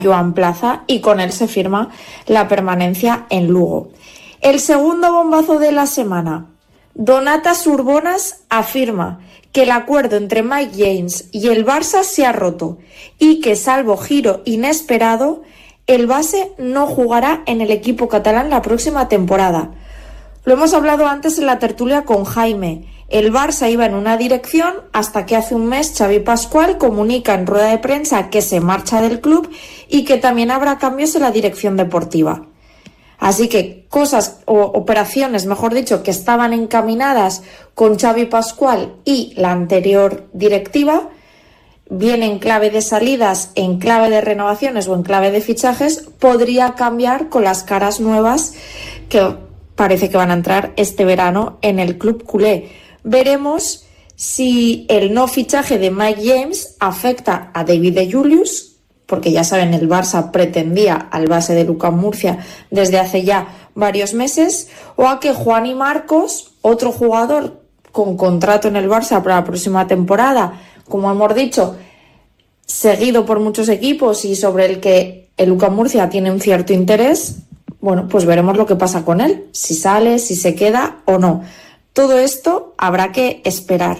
Joan Plaza y con él se firma la permanencia en Lugo. El segundo bombazo de la semana. Donatas Urbonas afirma que el acuerdo entre Mike James y el Barça se ha roto y que, salvo giro inesperado, el base no jugará en el equipo catalán la próxima temporada. Lo hemos hablado antes en la tertulia con Jaime. El Barça iba en una dirección hasta que hace un mes Xavi Pascual comunica en rueda de prensa que se marcha del club y que también habrá cambios en la dirección deportiva. Así que cosas o operaciones, mejor dicho, que estaban encaminadas con Xavi Pascual y la anterior directiva, bien en clave de salidas, en clave de renovaciones o en clave de fichajes, podría cambiar con las caras nuevas que parece que van a entrar este verano en el club culé. Veremos si el no fichaje de Mike James afecta a David de Julius, porque ya saben, el Barça pretendía al base de Lucas Murcia desde hace ya varios meses, o a que Juan Marcos, otro jugador con contrato en el Barça para la próxima temporada, como hemos dicho, seguido por muchos equipos y sobre el que el Lucas Murcia tiene un cierto interés, bueno, pues veremos lo que pasa con él, si sale, si se queda o no. Todo esto habrá que esperar.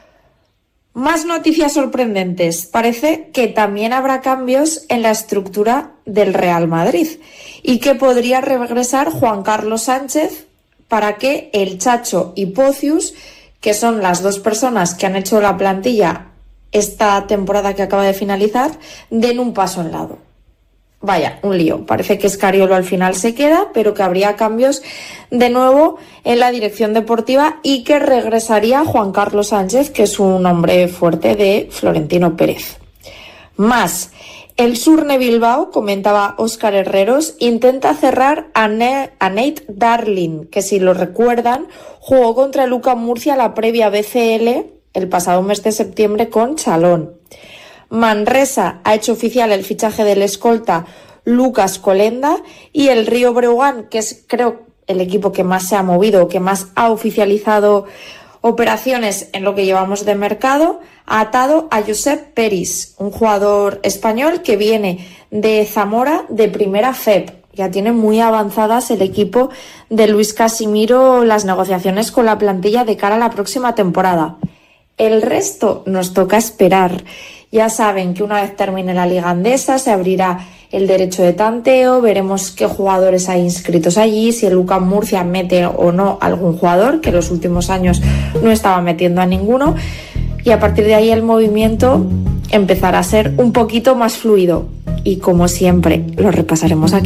Más noticias sorprendentes. Parece que también habrá cambios en la estructura del Real Madrid y que podría regresar Juan Carlos Sánchez para que el Chacho y Pocius, que son las dos personas que han hecho la plantilla esta temporada que acaba de finalizar, den un paso al lado. Vaya, un lío. Parece que Escariolo al final se queda, pero que habría cambios de nuevo en la dirección deportiva y que regresaría Juan Carlos Sánchez, que es un hombre fuerte de Florentino Pérez. Más, el Surne Bilbao, comentaba Óscar Herreros, intenta cerrar a Nate Darling, que si lo recuerdan, jugó contra el UCAM Murcia la previa BCL el pasado mes de septiembre con Chalón. Manresa ha hecho oficial el fichaje del escolta Lucas Colenda y el Río Breogán, que es creo el equipo que más se ha movido, que más ha oficializado operaciones en lo que llevamos de mercado, ha atado a Josep Peris, un jugador español que viene de Zamora de primera FEP. Ya tiene muy avanzadas el equipo de Luis Casimiro las negociaciones con la plantilla de cara a la próxima temporada. El resto nos toca esperar. Ya saben que una vez termine la Liga Andesa se abrirá el derecho de tanteo, veremos qué jugadores hay inscritos allí, si el UCAM Murcia mete o no algún jugador, que en los últimos años no estaba metiendo a ninguno, y a partir de ahí el movimiento empezará a ser un poquito más fluido. Y como siempre, lo repasaremos aquí.